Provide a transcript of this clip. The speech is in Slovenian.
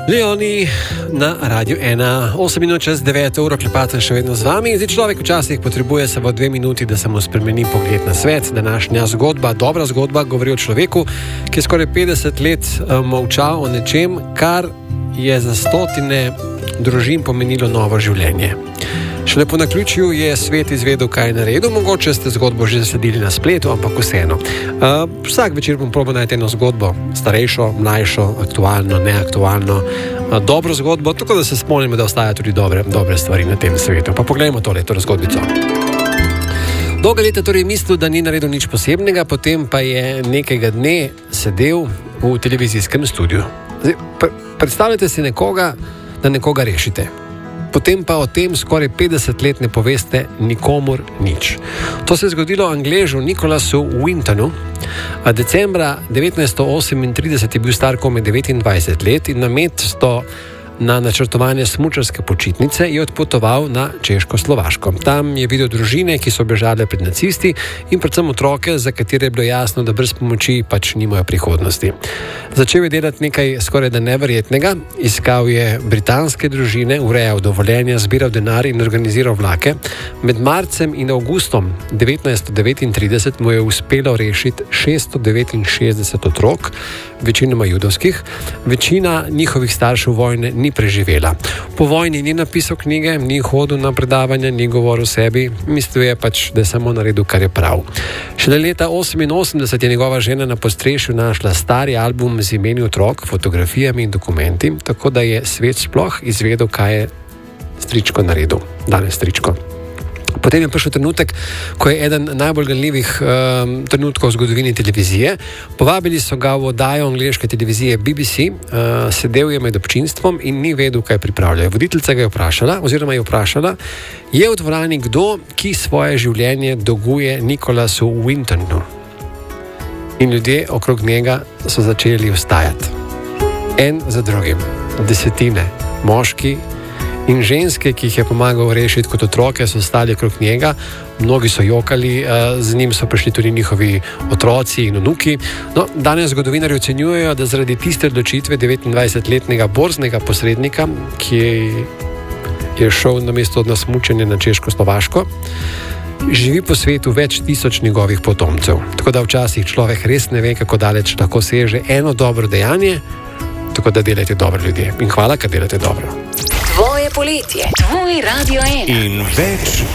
Leoni na Radio 1, 8 minut čez 9 uro, klepate še vedno z vami. Zdaj človek včasih potrebuje samo 2 minuti, da se mu spremeni pogled na svet. Današnja zgodba, dobra zgodba, govori o človeku, ki je skoraj 50 let molčal o nečem, kar je za stotine družin pomenilo novo življenje. Šele po naključju je svet izvedel, kaj je naredil. Mogoče ste zgodbo že zasledili na spletu, ampak vseeno. Vsak večer bom probal najti eno zgodbo, starejšo, mlajšo, aktualno, neaktualno, dobro zgodbo, tako da se spomnimo, da ostaja tudi dobre stvari na tem svetu. Pa poglejmo tole zgodbico. Dolga leta torej mislil, da ni naredil nič posebnega, potem pa je nekega dne sedel v televizijskem studiu. Zdaj, predstavljate si nekoga, da nekoga rešite. Potem pa o tem skoraj 50 let ne poveste nikomur nič. To se je zgodilo Angležu Nicholaasu Wintonu. Decembra 1938 je bil star komaj 29 let in namesto na načrtovanje smučarske počitnice je odpotoval na Češko-Slovaško. Tam je videl družine, ki so bežale pred nacisti in predvsem otroke, za katere je bilo jasno, da brez pomoči pač nimajo prihodnosti. Začel je delati nekaj skoraj da neverjetnega, iskal je britanske družine, urejal dovoljenja, zbiral denar in organiziral vlake. Med marcem in avgustom 1939 mu je uspelo rešiti 669 otrok, večinoma judovskih. Večina njihovih staršev vojne ni preživela. Po vojni ni napisal knjige, ni hodil na predavanja, ni govoril o sebi, mislil je pač, da je samo naredil, kar je prav. Šele leta 1988 je njegova žena na podstrešju našla stari album z imeni otrok, fotografijami in dokumenti, tako da je svet sploh izvedel, kaj je stričko naredil. Danes stričko. Potem je prišel trenutek, ko je eden najbolj ganljivih trenutkov v zgodovini televizije. Povabili so ga v oddajo angleške televizije BBC, sedel je med občinstvom in ni vedel, kaj pripravljajo. Voditeljica ga je vprašala, je v dvorani kdo, ki svoje življenje dolguje Nicholaasu Wintonu. In ljudje okrog njega so začeli vstajati. En za drugim. Desetine. Moški in ženske, ki jih je pomagal rešiti kot otroke, so stali okrog njega. Mnogi so jokali, z njim so prišli tudi njihovi otroci in vnuki. No, danes zgodovinarji ocenjujejo, da zaradi tiste odločitve 29-letnega borznega posrednika, ki je šel namesto na smučanje na Češko-Slovaško, živi po svetu več tisoč njegovih potomcev. Tako da včasih človek res ne ve, kako daleč lahko seže eno dobro dejanje, tako da delajte dobro, ljudje. In hvala, ker delate dobro. Tvoje poletje, tvoj Radio 1. In več